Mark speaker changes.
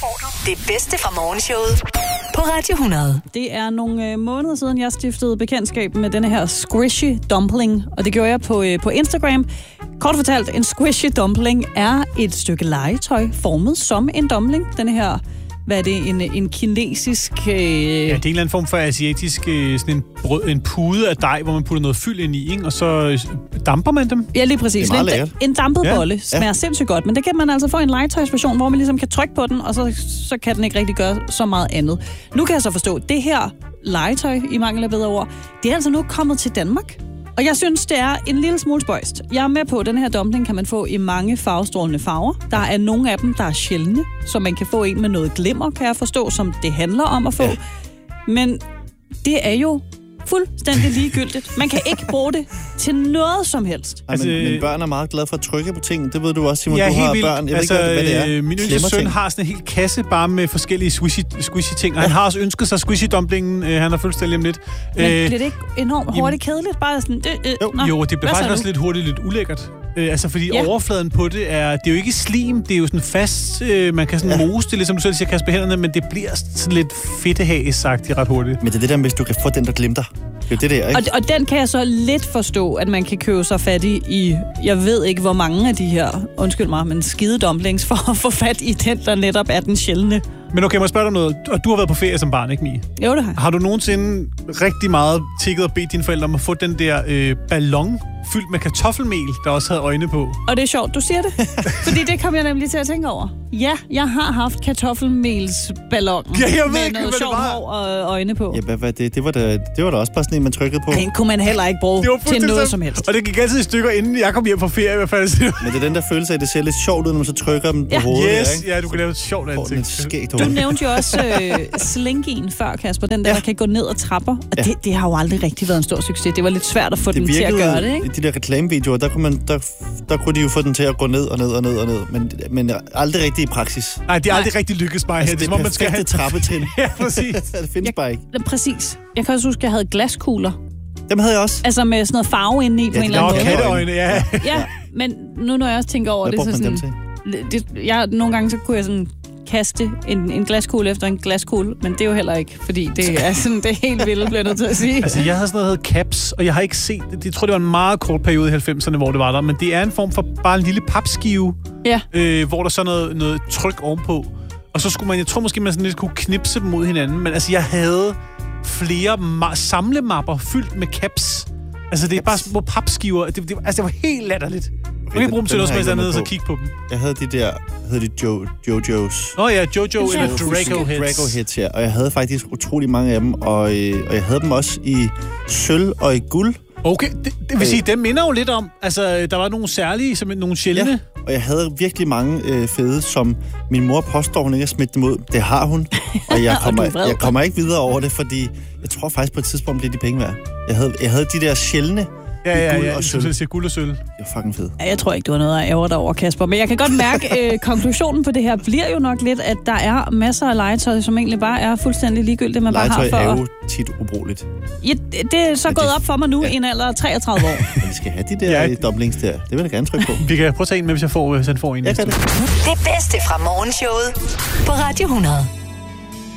Speaker 1: det bedste fra morgenshowet på Radio 100.
Speaker 2: Det er nogle måneder siden, jeg stiftede bekendtskab med denne her squishy dumpling, og det gjorde jeg på Instagram. Kort fortalt, en squishy dumpling er et stykke legetøj formet som en dumpling. Denne her, hvad er det, en kinesisk...
Speaker 3: Ja, det er en eller anden form for asiatisk sådan en pude af dej, hvor man putter noget fyld ind i, ikke? Og så damper man dem.
Speaker 2: Ja, lige præcis. En dampet bolle smager sindssygt godt, men det kan man altså få en legetøjsversion, hvor man ligesom kan trykke på den, og så kan den ikke rigtig gøre så meget andet. Nu kan jeg så forstå, det her legetøj, i mangel af bedre ord, det er altså nu kommet til Danmark. Og jeg synes, det er en lille smule spøjst. Jeg er med på, at den her dumpling kan man få i mange farvestrålende farver. Der er nogle af dem, der er sjældne, så man kan få en med noget glimmer, kan jeg forstå, som det handler om at få. Ja. Men det er jo fuldstændig ligegyldigt. Man kan ikke bruge det til noget som helst.
Speaker 4: Ej, men børn er meget glade for at trykke på ting. Det ved du også, Simon.
Speaker 3: Ja,
Speaker 4: du har
Speaker 3: vildt.
Speaker 4: børn. Jeg ved ikke, hvad det er.
Speaker 3: Min yngste søn har sådan en hel kasse bare med forskellige squishy ting. Og han har også ønsket sig squishy-dumplingen. Han har fødselsdag lige om lidt.
Speaker 2: Men bliver det ikke enormt hurtigt kedeligt? Bare sådan,
Speaker 3: Jo, det bliver faktisk også lidt hurtigt lidt ulækkert. Fordi overfladen på det er jo ikke slim, det er jo sådan fast, man kan sådan mose det, ligesom du selv siger, kaste på hænderne, men det bliver sådan lidt fedtehag-sagt ret hurtigt.
Speaker 4: Men det er det der, hvis du kan få den, der glimter. Det er det der, ikke?
Speaker 2: Og den kan jeg så lidt forstå, at man kan købe sig fat i, jeg ved ikke, hvor mange af de her, undskyld mig, men skide dumplings for at få fat i den, der netop er den sjældne.
Speaker 3: Men okay, må jeg spørge dig noget? Og du har været på ferie som barn, ikke, Mie?
Speaker 2: Jo, det har jeg.
Speaker 3: Har du nogensinde rigtig meget tikket og bedt dine forældre om at få den der ballon fyldt med kartoffelmel, der også havde øjne på? Og
Speaker 2: det er sjovt, du siger det. Fordi det kom jeg nemlig til at tænke over. Ja, jeg har haft kartoffelmelsballon med noget sjovt hår og øjne på.
Speaker 4: Ja, hvad det? Det var da også bare sådan en, man trykkede på.
Speaker 2: Den kunne man heller ikke bruge til noget som helst.
Speaker 3: Og det gik altid i stykker, inden jeg kom hjem på ferie i hvert fald.
Speaker 4: Men det er den der følelse af, at det ser lidt sjovt ud, når man så trykker dem på hovedet.
Speaker 3: Yes, ja, du kan lave et sjovt ansigt.
Speaker 2: Du nævnte jo også slinkien før, Kasper. Den der kan gå ned ad trapper. Og det har jo aldrig rigtig været en stor succes. Det var lidt svært at få den til at gøre det, ikke?
Speaker 4: I de der reklamevideoer, der kunne de jo få den til at gå ned og ned og ned og ned. Men aldrig rigtig i praksis.
Speaker 3: Nej, det er aldrig rigtig lykkes mig.
Speaker 4: Altså, det er perfekte trappetrin.
Speaker 3: Ja, præcis.
Speaker 4: Det findes bare ikke.
Speaker 2: Præcis. Jeg kan også huske, at jeg havde glaskugler.
Speaker 4: Dem havde jeg også.
Speaker 2: Altså med sådan noget farve inde i på en eller anden måde.
Speaker 3: Katteøjne, ja.
Speaker 2: Ja, men nu når jeg også tænker over det, så sådan... Nogle gange så kunne jeg sådan kaste en glaskugle efter en glaskugle, men det er jo heller ikke, fordi det er sådan det helt vildt, bliver nødt til at sige.
Speaker 3: Altså, jeg havde sådan noget, der hedder caps, og jeg har ikke set det. Jeg tror, det var en meget kort periode i 90'erne, hvor det var der, men det er en form for bare en lille papskive, hvor der så noget tryk ovenpå. Og så skulle man, jeg tror måske, man sådan lidt kunne knipse dem mod hinanden, men altså, jeg havde flere samlemapper fyldt med caps. Altså, det er bare små papskiver. Det var helt latterligt. Du kan ikke bruge dem til noget, som helst andet, så kigge på dem.
Speaker 4: Jeg havde de der, Jojos.
Speaker 3: Jojo eller Draco
Speaker 4: Heads, ja. Og jeg havde faktisk utrolig mange af dem, og jeg havde dem også i sølv og i guld.
Speaker 3: Okay, det vil sige, dem minder jo lidt om, altså, der var nogle særlige, som nogle sjældne.
Speaker 4: Ja, og jeg havde virkelig mange fede, som min mor påstår, hun ikke har smidt dem ud. Det har hun, og jeg kommer ikke videre over det, fordi jeg tror faktisk på et tidspunkt bliver de penge værd. Jeg havde de der sjældne, guld og sølv.
Speaker 3: Du siger guld og sølv.
Speaker 4: Det er fucking fedt.
Speaker 2: Ja, jeg tror ikke, du har noget at ærge dig over, Kasper. Men jeg kan godt mærke, konklusionen på det her bliver jo nok lidt, at der er masser af legetøj, som egentlig bare er fuldstændig ligegyldigt, man bare har for...
Speaker 4: Legetøj er jo tit ubrugeligt.
Speaker 2: Ja, det er så gået op for mig nu i en alder af 33 år.
Speaker 4: Men vi skal have de der dumplings der. Det vil jeg gerne trykke på.
Speaker 3: Vi kan prøve at tage en med, hvis han får en.
Speaker 1: Det bedste fra morgenshowet på Radio 100.